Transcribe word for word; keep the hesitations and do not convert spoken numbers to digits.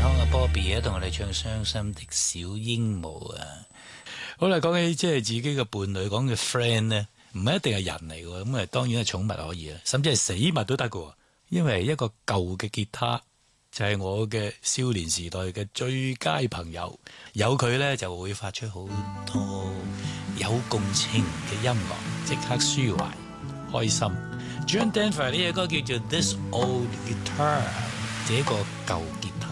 康嘅 Bobby 喺度同我哋唱傷心的小鸚鵡啊！好啦，講起即係自己嘅伴侶，講嘅 friend 咧，唔係一定係人嚟嘅，咁啊當然係寵物可以啊，甚至係死物都得嘅，因為一個舊嘅吉他就係我嘅少年時代嘅最佳朋友，有佢咧就會發出好多有共情嘅音樂，即刻舒懷開心。John Denver 呢隻歌叫做 This Old Guitar， 這個舊吉他。